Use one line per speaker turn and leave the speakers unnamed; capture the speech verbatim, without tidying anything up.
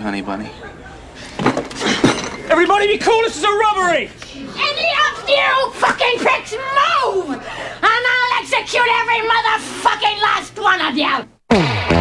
honey bunny.
Everybody be cool, this is a robbery!
Any of you fucking pricks move! And I'll execute every motherfucking last one of you!